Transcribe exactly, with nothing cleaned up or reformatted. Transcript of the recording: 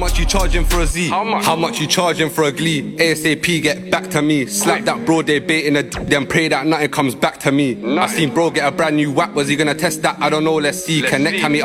much you charging for a Z? How much? How much you charging for a Glee? ASAP, get back to me. Slap that bro, they baiting a d- then pray that nothing comes back to me. Nothing. I seen bro get a brand new whack. Was he gonna test that? I don't know, let's see. Let's Connect see. how me